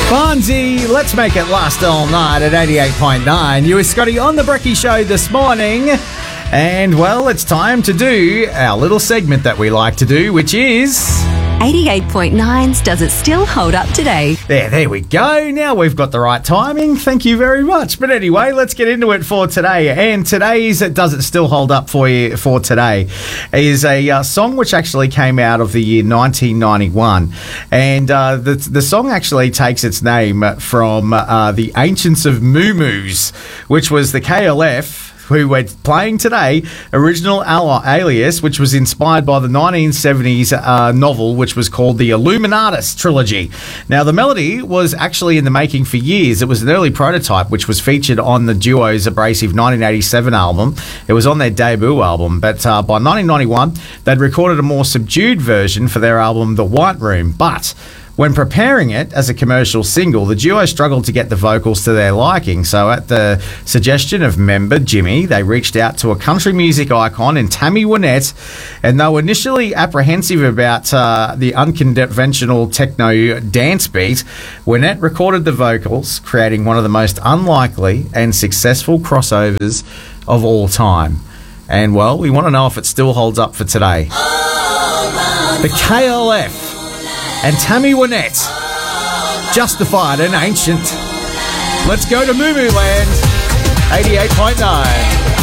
Bonzi, let's make it last all night at 88.9. You with Scotty on the Brekkie Show this morning. And, well, it's time to do our little segment that we like to do, which is... 88.9's Does It Still Hold Up Today? There we go. Now we've got the right timing. Thank you very much. But anyway, let's get into it for today. And today's Does It Still Hold Up for you for today is a song which actually came out of the year 1991. And the song actually takes its name from the Ancients of Moo-Moos, which was the KLF, who we're playing today, original alias, which was inspired by the 1970s novel, which was called the Illuminatus Trilogy. Now, the melody was actually in the making for years. It was an early prototype, which was featured on the duo's Abrasive 1987 album. It was on their debut album, but by 1991, they'd recorded a more subdued version for their album, The White Room. But when preparing it as a commercial single, the duo struggled to get the vocals to their liking. So at the suggestion of member Jimmy, they reached out to a country music icon in Tammy Wynette, and they were initially apprehensive about the unconventional techno dance beat. Wynette recorded the vocals, creating one of the most unlikely and successful crossovers of all time. And, well, we want to know if it still holds up for today. The KLF and Tammy Wynette, Justified and Ancient. Let's go to Moo Moo Land, 88.9.